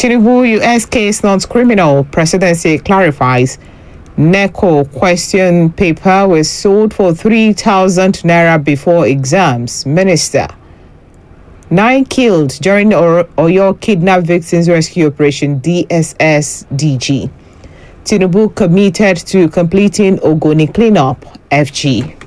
Tinubu US case not criminal. Presidency clarifies. NECO question paper was sold for 3,000 naira before exams. Minister. 9 killed during Oyo kidnap victims rescue operation DSS DG. Tinubu committed to completing Ogoni cleanup FG.